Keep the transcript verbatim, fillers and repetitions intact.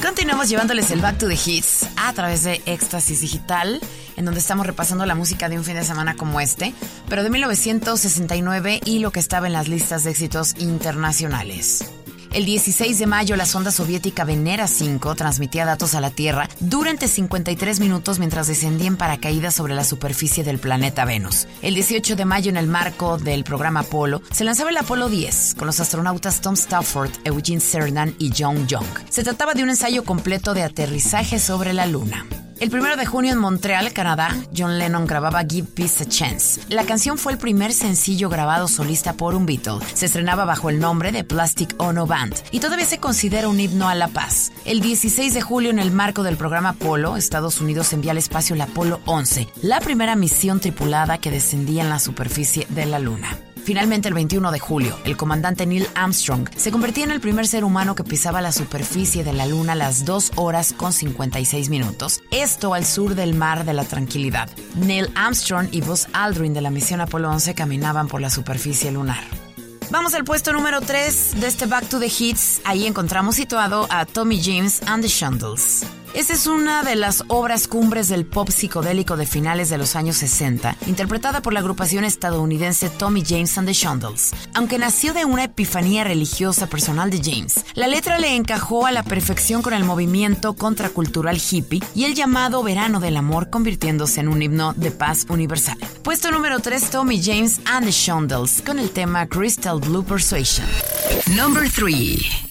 continuamos llevándoles el Back to the Hits a través de Éxtasis Digital, en donde estamos repasando la música de un fin de semana como este, pero de mil novecientos sesenta y nueve y lo que estaba en las listas de éxitos internacionales. El dieciséis de mayo, la sonda soviética Venera cinco transmitía datos a la Tierra durante cincuenta y tres minutos mientras descendía en paracaídas sobre la superficie del planeta Venus. El dieciocho de mayo, en el marco del programa Apolo, se lanzaba el Apolo diez con los astronautas Tom Stafford, Eugene Cernan y John Young. Se trataba de un ensayo completo de aterrizaje sobre la Luna. El primero de junio, en Montreal, Canadá, John Lennon grababa Give Peace a Chance. La canción fue el primer sencillo grabado solista por un Beatle. Se estrenaba bajo el nombre de Plastic Ono Band y todavía se considera un himno a la paz. El dieciséis de julio, en el marco del programa Apolo, Estados Unidos envía al espacio el Apolo once, la primera misión tripulada que descendía en la superficie de la Luna. Finalmente, el veintiuno de julio, el comandante Neil Armstrong se convertía en el primer ser humano que pisaba la superficie de la Luna a las dos horas con cincuenta y seis minutos. Esto al sur del Mar de la Tranquilidad. Neil Armstrong y Buzz Aldrin de la misión Apolo once caminaban por la superficie lunar. Vamos al puesto número tres de este Back to the Hits. Ahí encontramos situado a Tommy James and the Shondells. Esta es una de las obras cumbres del pop psicodélico de finales de los años sesenta, interpretada por la agrupación estadounidense Tommy James and the Shondells. Aunque nació de una epifanía religiosa personal de James, la letra le encajó a la perfección con el movimiento contracultural hippie y el llamado verano del amor, convirtiéndose en un himno de paz universal. Puesto número tres, Tommy James and the Shondells con el tema Crystal Blue Persuasion. Number three.